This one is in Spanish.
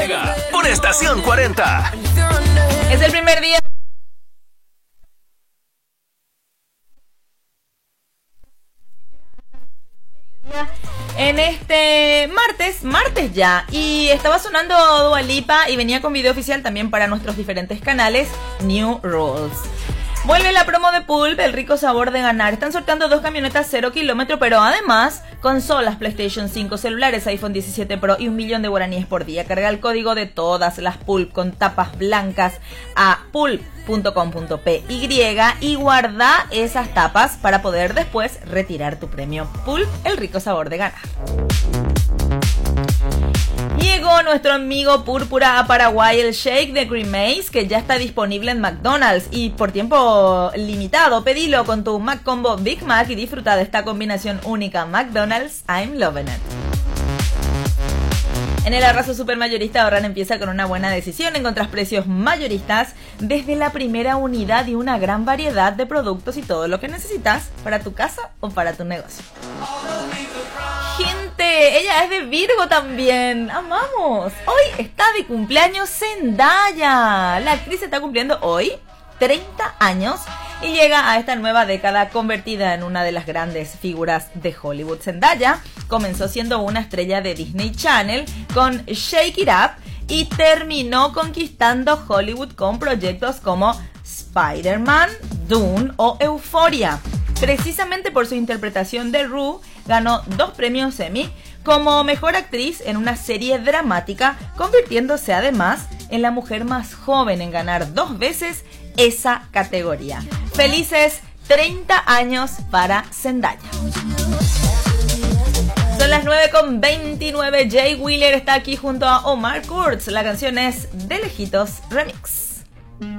Mega por Estación 40. Es el primer día. En este martes ya, y estaba sonando Dua Lipa y venía con video oficial también para nuestros diferentes canales. New Rules. Vuelve la promo de Pulp, el rico sabor de ganar. Están sorteando 2 camionetas 0 kilómetro, pero además consolas PlayStation 5, celulares iPhone 17 Pro y 1 millón de guaraníes por día. Carga el código de todas las Pulp con tapas blancas a pulp.com.py y guarda esas tapas para poder después retirar tu premio. Pulp, el rico sabor de ganar. Llegó nuestro amigo Púrpura a Paraguay, el shake de Grimace, que ya está disponible en McDonald's y por tiempo limitado. Pedilo con tu Mac Combo Big Mac y disfruta de esta combinación única. McDonald's, I'm loving it. En el arraso supermayorista ahorrar empieza con una buena decisión. Encontrás precios mayoristas desde la primera unidad y una gran variedad de productos y todo lo que necesitas para tu casa o para tu negocio. Gente, ella es de Virgo también. Amamos. Hoy está de cumpleaños Zendaya. La actriz está cumpliendo hoy 30 años y llega a esta nueva década convertida en una de las grandes figuras de Hollywood. Zendaya comenzó siendo una estrella de Disney Channel con Shake It Up y terminó conquistando Hollywood con proyectos como Spider-Man, Dune o Euphoria. Precisamente por su interpretación de Rue, ganó 2 premios Emmy como mejor actriz en una serie dramática, convirtiéndose además en la mujer más joven en ganar 2 veces esa categoría. Felices 30 años para Zendaya. Son las 9:29. Jay Wheeler está aquí junto a Omar Kurtz. La canción es De Lejitos Remix.